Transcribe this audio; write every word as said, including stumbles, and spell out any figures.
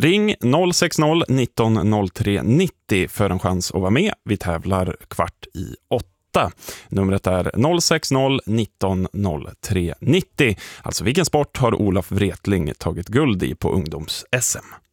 Ring noll sex noll nitton noll tre nittio för en chans att vara med. Vi tävlar kvart i åtta. Numret är noll sex noll nitton noll tre nittio. Alltså vilken sport har Olof Wretling tagit guld i på ungdoms-S M?